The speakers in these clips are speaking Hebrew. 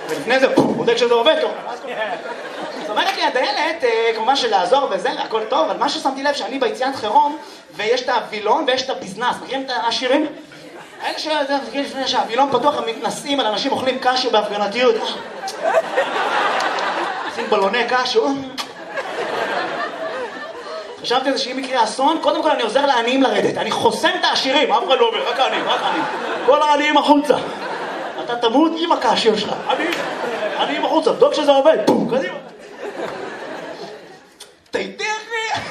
ולפני זה, בודק שזה עובד, זאת אומרת לי, הדיילת, כמובן שלעזור וזה, הכל טוב, אבל מה ששמתי לב שאני ביציאת חירום, ויש את הווילון ויש את הביזנס, מכירים את השירים? האלה לפני שהווילון פתוח, הם מתנסים על אנשים אוכלים קשו בהפגנתיות. עושים בלוני קשו. חשבתי על זה שאם יקרה אסון, קודם כל אני עוזר לעניים לרדת. אני חוסם את העשירים, אף אחד לא אומר, רק העניים, רק העניים. כל העניים החוצה. אתה תמות עם הקשו שלך. עניים החוצה, בדוק שזה עובד. בום, קדימה. תיתכני.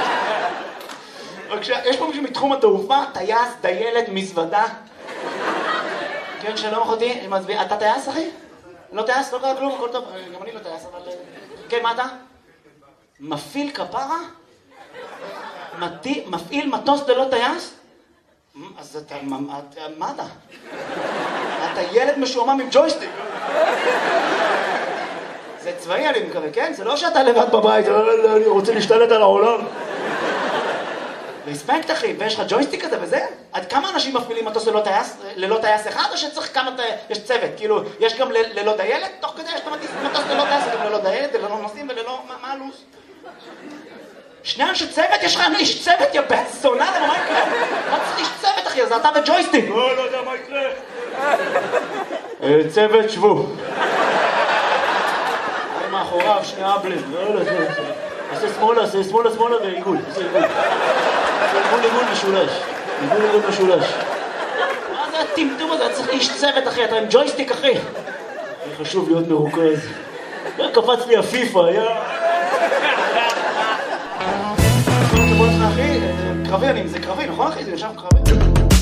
יש פה מישהו מתחום התעופה, טייס, דיילת, מזוודה. כן, שלום אחותי, אתה טייס אחי? לא טייס? לא קרה כלום, הכל טוב. גם אני לא טייס, אבל... כן, מה אתה? מפעיל כפרה? מפעיל מטוס ללא טייס? אז אתה... מה אתה? אתה ילד משועמם עם ג'ויסטיק. זה צבאי אני מקווה, כן? זה לא שאתה לבד בבית, אני רוצה להשתלט על העולם. רספקט אחי, ויש לך ג'ויסטיק כזה וזה? עד כמה אנשים מפעילים מטוס ללא טייס אחד, או שצריך כמה, יש צוות, כאילו, יש גם ללא דיילת, תוך כדי יש מטוס ללא טייס, גם ללא דיילת, ללא נוסעים וללא, מה הלו"ז? שני אנשי צוות? יש לך איש צוות, יא בן זונה, למה מה יקרה? מה צריך איש צוות אחי, אז אתה וג'ויסטיק. לא יודע מה יקרה. צוות, שבו. אני מאחוריו, שני אבלים, עושה שמאלה ועיגול, עושה עיגול משולש. עיגול משולש. מה זה הטמטום הזה? צריך איש צוות אחי, אתה עם ג'ויסטיק אחי. חשוב להיות מרוכז. קפץ לי הפיפה, אחי, קרבי, זה קרבי, נכון אחי? זה נשאר קרבי.